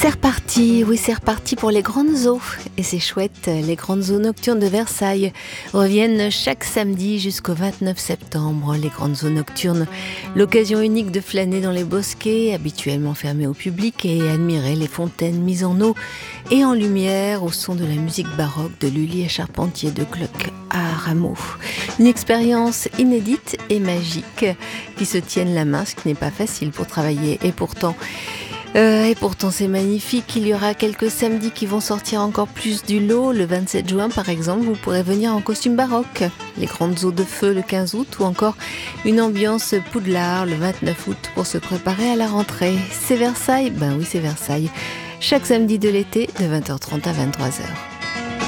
C'est reparti, oui c'est reparti pour les grandes eaux. Et c'est chouette, les grandes eaux nocturnes de Versailles reviennent chaque samedi jusqu'au 29 septembre. Les grandes eaux nocturnes, l'occasion unique de flâner dans les bosquets, habituellement fermés au public, et admirer les fontaines mises en eau et en lumière au son de la musique baroque de Lully et Charpentier de Gluck à Rameau. Une expérience inédite et magique qui se tiennent la main, ce qui n'est pas facile pour travailler. Et pourtant c'est magnifique. Il y aura quelques samedis qui vont sortir encore plus du lot. Le 27 juin, par exemple, vous pourrez venir en costume baroque. Les grandes eaux de feu le 15 août ou encore une ambiance Poudlard le 29 août pour se préparer à la rentrée. C'est Versailles ? Ben oui, c'est Versailles. Chaque samedi de l'été de 20h30 à 23h.